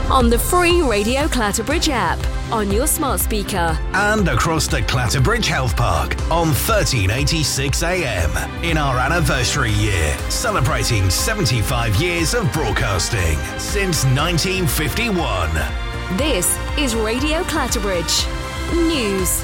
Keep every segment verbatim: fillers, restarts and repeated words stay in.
on the free Radio Clatterbridge app, on your smart speaker, and across the Clatterbridge Health Park on thirteen eighty-six A M in our anniversary year, celebrating seventy-five years of broadcasting since nineteen fifty-one. This is Radio Clatterbridge News.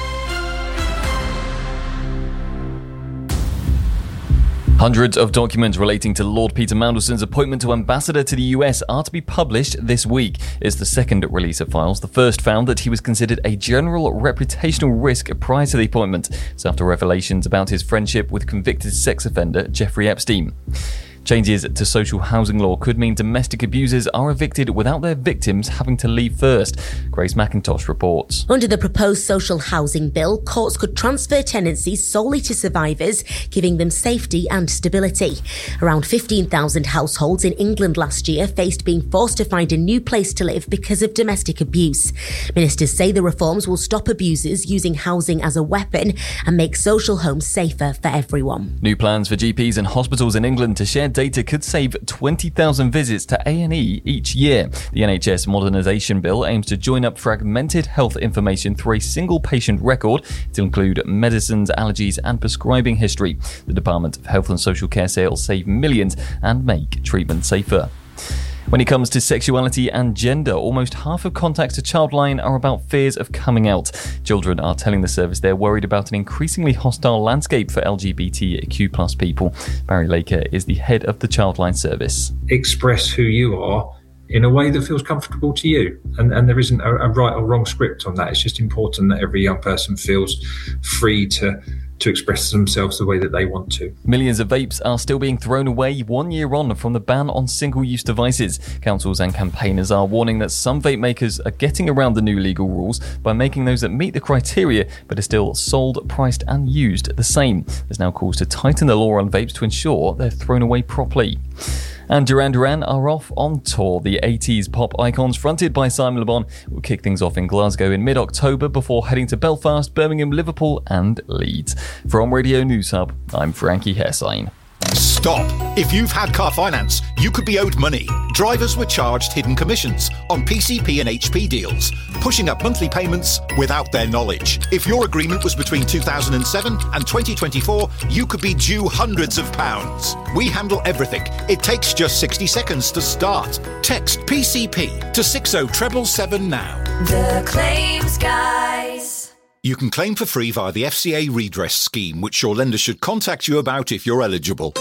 Hundreds of documents relating to Lord Peter Mandelson's appointment to ambassador to the U S are to be published this week. It's the second release of files. The first found that he was considered a general reputational risk prior to the appointment. It's after revelations about his friendship with convicted sex offender Jeffrey Epstein. Changes to social housing law could mean domestic abusers are evicted without their victims having to leave first. Grace McIntosh reports. Under the proposed social housing bill, courts could transfer tenancies solely to survivors, giving them safety and stability. Around fifteen thousand households in England last year faced being forced to find a new place to live because of domestic abuse. Ministers say the reforms will stop abusers using housing as a weapon and make social homes safer for everyone. New plans for G Ps and hospitals in England to share data could save twenty thousand visits to A and E each year. The N H S Modernisation Bill aims to join up fragmented health information through a single patient record to include medicines, allergies and prescribing history. The Department of Health and Social Care say it'll save millions and make treatment safer. When it comes to sexuality and gender, almost half of contacts to Childline are about fears of coming out. Children are telling the service they're worried about an increasingly hostile landscape for L G B T Q plus people. Barry Laker is the head of the Childline service. Express who you are in a way that feels comfortable to you. And, and there isn't a, a right or wrong script on that. It's just important that every young person feels free to to express themselves the way that they want to. Millions of vapes are still being thrown away one year on from the ban on single-use devices. Councils and campaigners are warning that some vape makers are getting around the new legal rules by making those that meet the criteria but are still sold, priced and used the same. There's now calls to tighten the law on vapes to ensure they're thrown away properly. And Duran Duran are off on tour. The eighties pop icons, fronted by Simon Le Bon, will kick things off in Glasgow in mid-October before heading to Belfast, Birmingham, Liverpool and Leeds. From Radio News Hub, I'm Frankie Hessine. Stop! If you've had car finance, you could be owed money. Drivers were charged hidden commissions on P C P and H P deals, pushing up monthly payments without their knowledge. If your agreement was between two thousand seven and twenty twenty-four, you could be due hundreds of pounds. We handle everything. It takes just sixty seconds to start. Text P C P to six oh seven seven now. The Claims Guys. You can claim for free via the F C A redress scheme, which your lender should contact you about if you're eligible.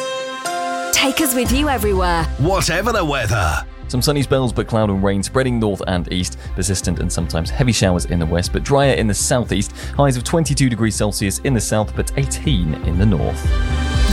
Take us with you everywhere, whatever the weather. Some sunny spells but cloud and rain spreading north and east. Persistent and sometimes heavy showers in the west but drier in the southeast. Highs of twenty-two degrees Celsius in the south but eighteen in the north.